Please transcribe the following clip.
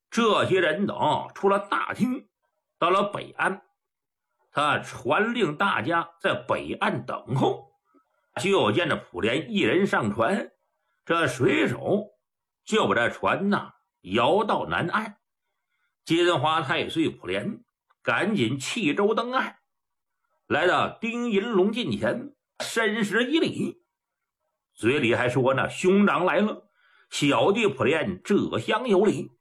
这些人等出了大厅，到了北岸，他传令大家在北岸等候。就见着普莲一人上船，这水手就把这船摇到南岸。金华太岁普莲赶紧弃舟登岸，来到丁银龙近前，深施一礼，嘴里还说呢：“兄长来了，小弟普莲这厢有礼。”